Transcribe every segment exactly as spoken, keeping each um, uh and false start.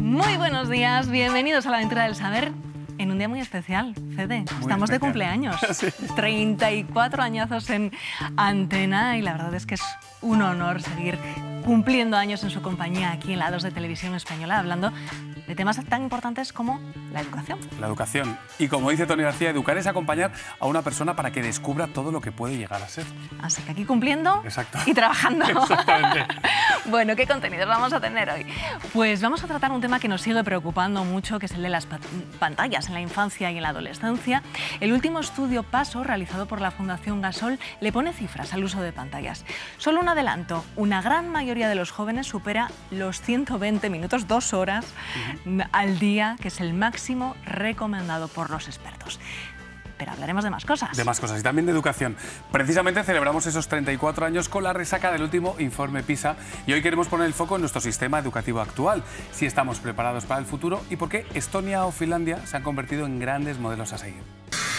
Muy buenos días, bienvenidos a la aventura del saber en un día muy especial. Fede, Muy estamos especial. de cumpleaños, Sí. treinta y cuatro añazos en Antena y la verdad es que es un honor seguir cumpliendo años en su compañía aquí en la dos de Televisión Española, hablando de temas tan importantes como la educación. La educación. Y como dice Toni García, educar es acompañar a una persona para que descubra todo lo que puede llegar a ser. Así que aquí cumpliendo Exacto. y trabajando. Exactamente. Bueno, ¿qué contenidos vamos a tener hoy? Pues vamos a tratar un tema que nos sigue preocupando mucho, que es el de las pa- pantallas en la infancia y en la adolescencia. El último estudio PASO, realizado por la Fundación Gasol, le pone cifras al uso de pantallas. Solo un adelanto, una gran mayoría de los jóvenes supera los ciento veinte minutos, dos horas uh-huh. al día, que es el máximo recomendado por los expertos. Pero hablaremos de más cosas. De más cosas y también de educación. Precisamente celebramos esos treinta y cuatro años con la resaca del último informe PISA y hoy queremos poner el foco en nuestro sistema educativo actual, si estamos preparados para el futuro y por qué Estonia o Finlandia se han convertido en grandes modelos a seguir.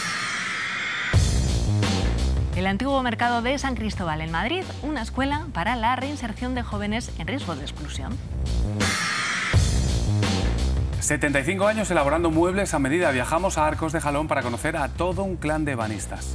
El antiguo mercado de San Cristóbal en Madrid, una escuela para la reinserción de jóvenes en riesgo de exclusión. setenta y cinco años elaborando muebles a medida. Viajamos a Arcos de Jalón para conocer a todo un clan de ebanistas.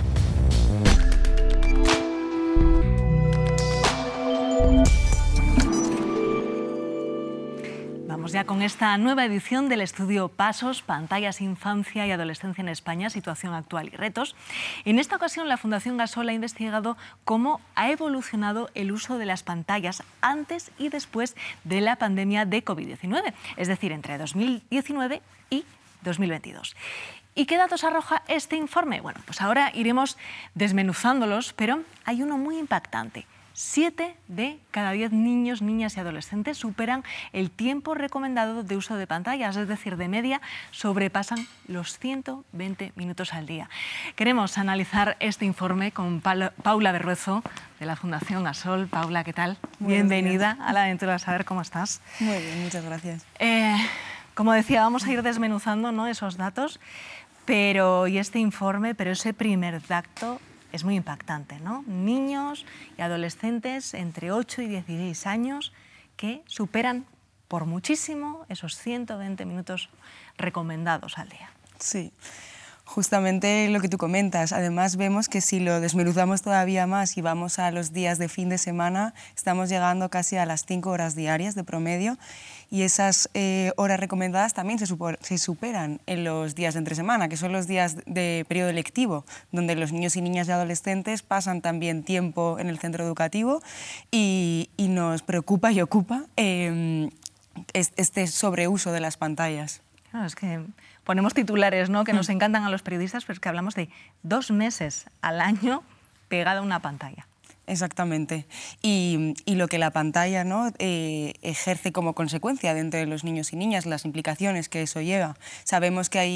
Vamos ya con esta nueva edición del estudio PASOS, Pantallas, Infancia y Adolescencia en España, Situación Actual y Retos. En esta ocasión, la Fundación Gasol ha investigado cómo ha evolucionado el uso de las pantallas antes y después de la pandemia de COVID diecinueve, es decir, entre dos mil diecinueve y dos mil veintidós. ¿Y qué datos arroja este informe? Bueno, pues ahora iremos desmenuzándolos, pero hay uno muy impactante. Siete de cada diez niños, niñas y adolescentes superan el tiempo recomendado de uso de pantallas, es decir, de media sobrepasan los ciento veinte minutos al día. Queremos analizar este informe con Paula Berruezo, de la Fundación Gasol. Paula, ¿qué tal? Buenos Bienvenida días. a la aventura del saber, ¿cómo estás? Muy bien, muchas gracias. Eh, como decía, vamos a ir desmenuzando, ¿no?, esos datos, pero y este informe, pero ese primer dato es muy impactante, ¿no? Niños y adolescentes entre ocho y dieciséis años que superan por muchísimo esos ciento veinte minutos recomendados al día. Sí, justamente lo que tú comentas. Además vemos que si lo desmenuzamos todavía más y vamos a los días de fin de semana, estamos llegando casi a las cinco horas diarias de promedio y esas eh, horas recomendadas también se, super, se superan en los días de entre semana, que son los días de periodo lectivo, donde los niños y niñas y adolescentes pasan también tiempo en el centro educativo y, y nos preocupa y ocupa eh, este sobreuso de las pantallas. Claro, es que ponemos titulares, ¿no?, que nos encantan a los periodistas, pero es que hablamos de dos meses al año pegada a una pantalla. Exactamente. Y, y lo que la pantalla, ¿no?, eh, ejerce como consecuencia dentro de los niños y niñas, las implicaciones que eso lleva. Sabemos que hay